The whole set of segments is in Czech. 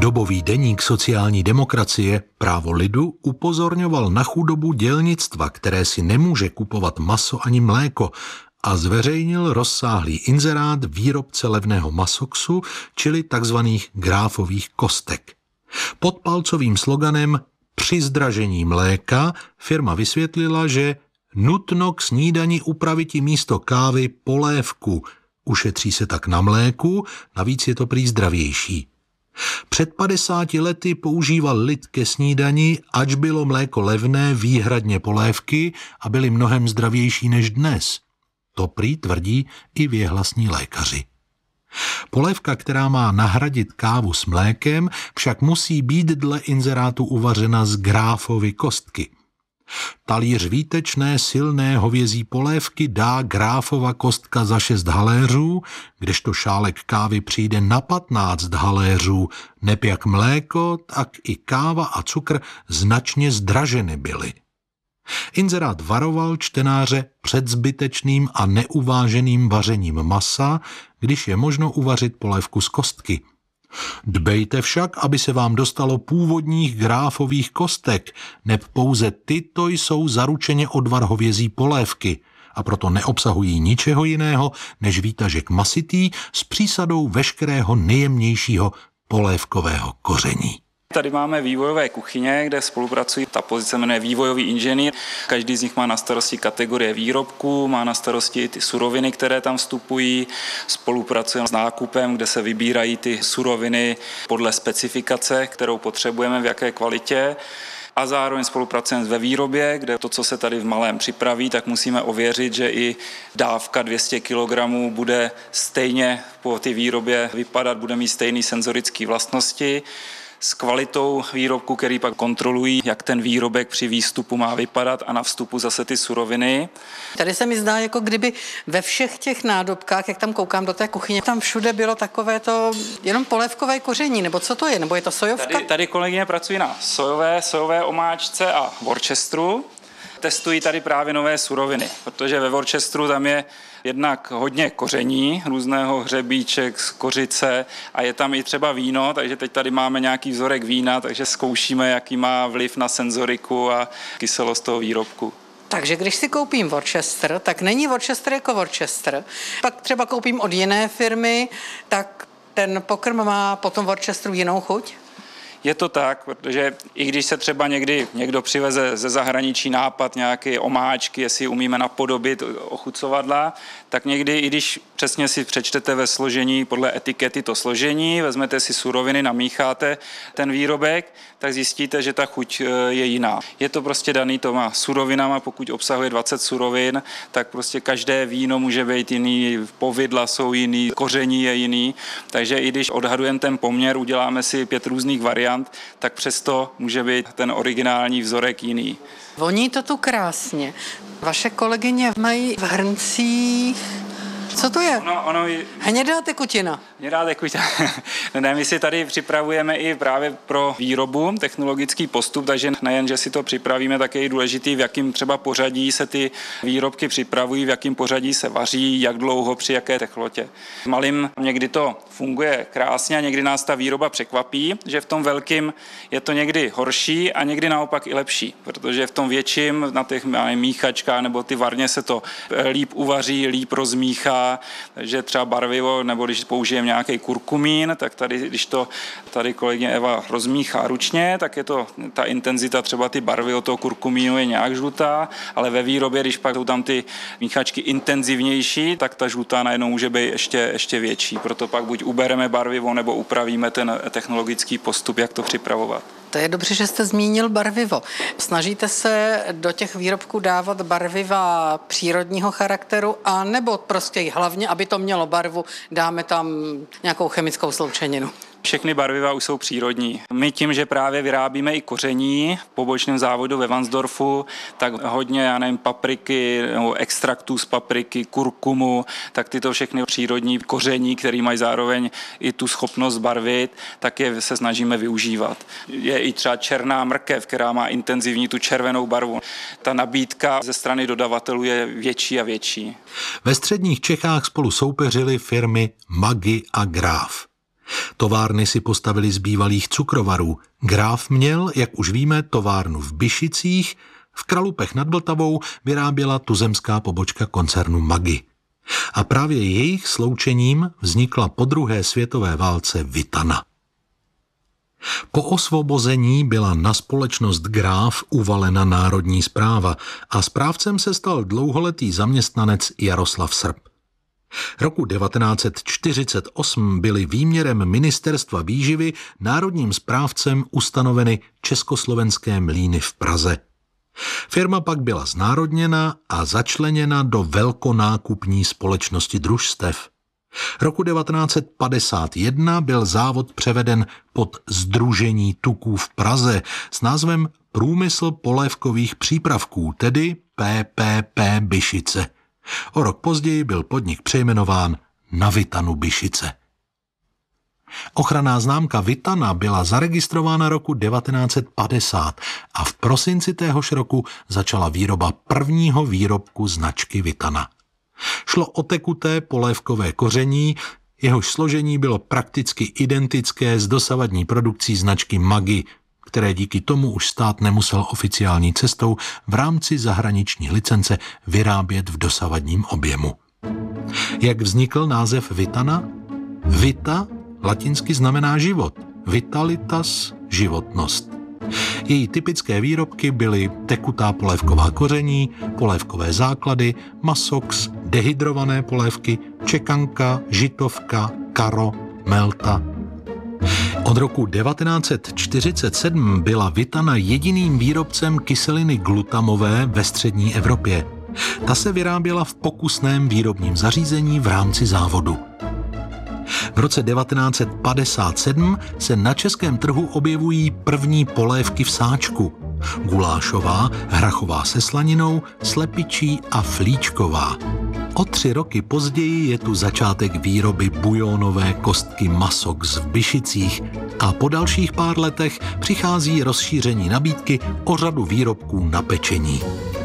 Dobový deník sociální demokracie Právo lidu upozorňoval na chudobu dělnictva, které si nemůže kupovat maso ani mléko, a zveřejnil rozsáhlý inzerát výrobce levného masoxu, čili takzvaných gráfových kostek. Pod palcovým sloganem Při zdražení mléka firma vysvětlila, že nutno k snídani upraviti místo kávy polévku. Ušetří se tak na mléku, navíc je to prý zdravější. Před 50 lety používal lid ke snídani, ač bylo mléko levné, výhradně polévky a byly mnohem zdravější než dnes. To prý tvrdí i věhlasní lékaři. Polévka, která má nahradit kávu s mlékem, však musí být dle inzerátu uvařena z Gráfovy kostky. Talíř výtečné silné hovězí polévky dá Gráfova kostka za 6 haléřů, kdežto šálek kávy přijde na 15 haléřů, neb jak mléko, tak i káva a cukr značně zdraženy byly. Inzerát varoval čtenáře před zbytečným a neuváženým vařením masa, když je možno uvařit polévku z kostky. Dbejte však, aby se vám dostalo původních Gráfových kostek, neb pouze tyto jsou zaručeně odvar hovězí polévky a proto neobsahují ničeho jiného než výtažek masitý s přísadou veškerého nejjemnějšího polévkového koření. Tady máme vývojové kuchyně, kde spolupracují. Ta pozice jmenuje vývojový inženýr. Každý z nich má na starosti kategorie výrobků, má na starosti i ty suroviny, které tam vstupují. Spolupracujeme s nákupem, kde se vybírají ty suroviny podle specifikace, kterou potřebujeme, v jaké kvalitě. A zároveň spolupracujeme ve výrobě, kde to, co se tady v malém připraví, tak musíme ověřit, že i dávka 200 kg bude stejně po té výrobě vypadat, bude mít stejné senzorické vlastnosti. S kvalitou výrobku, který pak kontrolují, jak ten výrobek při výstupu má vypadat a na vstupu zase ty suroviny. Tady se mi zdá, jako kdyby ve všech těch nádobkách, jak tam koukám do té kuchyně, tam všude bylo takové to jenom polévkové koření, nebo co to je, nebo je to sojovka? Tady kolegyně pracují na sojové omáčce a Worcesteru. Testují tady právě nové suroviny, protože ve Worcesteru tam je jednak hodně koření, různého hřebíček, kořice a je tam i třeba víno, takže teď tady máme nějaký vzorek vína, takže zkoušíme, jaký má vliv na senzoriku a kyselost toho výrobku. Takže když si koupím Worcester, tak není Worcester jako Worcester. Pak třeba koupím od jiné firmy, tak ten pokrm má potom Worcesteru jinou chuť? Je to tak, protože i když se třeba někdy někdo přiveze ze zahraničí nápad nějaké omáčky, jestli umíme napodobit ochucovadla, tak někdy, i když přesně si přečtete ve složení podle etikety to složení, vezmete si suroviny, namícháte ten výrobek, tak zjistíte, že ta chuť je jiná. Je to prostě daný těma surovinama, pokud obsahuje 20 surovin, tak prostě každé víno může být jiný, povidla jsou jiný, koření je jiný, takže i když odhadujeme ten poměr, uděláme si 5 různých variant, tak přesto může být ten originální vzorek jiný. Voní to tu krásně. Vaše kolegyně mají v hrncích... Co to je? Hnědá tekutina. Hnědá tekutina. Ne, my si tady připravujeme i právě pro výrobu technologický postup, takže nejen, že si to připravíme, tak je i důležitý, v jakém třeba pořadí se ty výrobky připravují, v jakém pořadí se vaří, jak dlouho, při jaké teplotě. Malým někdy to funguje krásně a někdy nás ta výroba překvapí, že v tom velkým je to někdy horší a někdy naopak i lepší, protože v tom větším, na těch míchačkách nebo ty varně se to líp uvaří, líp rozmíchá. Takže třeba barvivo, nebo když použijeme nějaký kurkumín, tak tady, když to tady kolegyně Eva rozmíchá ručně, tak je to ta intenzita, třeba ty barvy od toho kurkumínu je nějak žlutá, ale ve výrobě, když pak jsou tam ty míchačky intenzivnější, tak ta žlutá najednou může být ještě větší. Proto pak buď ubereme barvivo, nebo upravíme ten technologický postup, jak to připravovat. To je dobře, že jste zmínil barvivo. Snažíte se do těch výrobků dávat barviva přírodního charakteru, a nebo prostě hlavně, aby to mělo barvu, dáme tam nějakou chemickou sloučeninu? Všechny barviva už jsou přírodní. My tím, že právě vyrábíme i koření v pobočném závodu ve Varnsdorfu, tak hodně, papriky nebo extraktů z papriky, kurkumu, tak tyto všechny přírodní koření, které mají zároveň i tu schopnost barvit, tak je se snažíme využívat. Je i třeba černá mrkev, která má intenzivní tu červenou barvu. Ta nabídka ze strany dodavatelů je větší a větší. Ve středních Čechách spolu soupeřily firmy Maggi a Graf. Továrny si postavili z bývalých cukrovarů. Gráf měl, jak už víme, továrnu v Byšicích, v Kralupech nad Vltavou vyráběla tuzemská pobočka koncernu Maggi. A právě jejich sloučením vznikla po druhé světové válce Vitana. Po osvobození byla na společnost Gráf uvalena národní správa a správcem se stal dlouholetý zaměstnanec Jaroslav Srb. Roku 1948 byly výměrem Ministerstva výživy národním správcem ustanoveny Československé mlýny v Praze. Firma pak byla znárodněna a začleněna do velkonákupní společnosti družstev. Roku 1951 byl závod převeden pod Sdružení tuků v Praze s názvem Průmysl polévkových přípravků, tedy PPP Byšice. O rok později byl podnik přejmenován na Vitanu Byšice. Ochranná známka Vitana byla zaregistrována roku 1950 a v prosinci téhož roku začala výroba prvního výrobku značky Vitana. Šlo o tekuté polévkové koření, jehož složení bylo prakticky identické s dosavadní produkcí značky Maggi, které díky tomu už stát nemusel oficiální cestou v rámci zahraniční licence vyrábět v dosavadním objemu. Jak vznikl název Vitana? Vita latinsky znamená život, vitalitas životnost. Její typické výrobky byly tekutá polévková koření, polévkové základy, masox, dehydrované polévky, čekanka, žitovka, karo, melta. Od roku 1947 byla Vitana jediným výrobcem kyseliny glutamové ve střední Evropě. Ta se vyráběla v pokusném výrobním zařízení v rámci závodu. V roce 1957 se na českém trhu objevují první polévky v sáčku. Gulášová, hrachová se slaninou, slepičí a flíčková. O 3 roky později je tu začátek výroby bujónové kostky Masox v Byšicích a po dalších pár letech přichází rozšíření nabídky o řadu výrobků na pečení.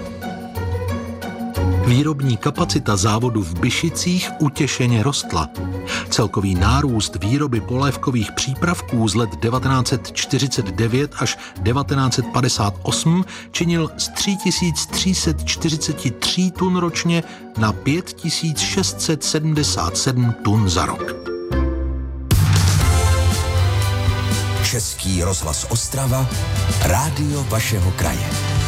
Výrobní kapacita závodu v Byšicích utěšeně rostla. Celkový nárůst výroby polévkových přípravků z let 1949 až 1958 činil z 3343 tun ročně na 5677 tun za rok. Český rozhlas Ostrava, rádio vašeho kraje.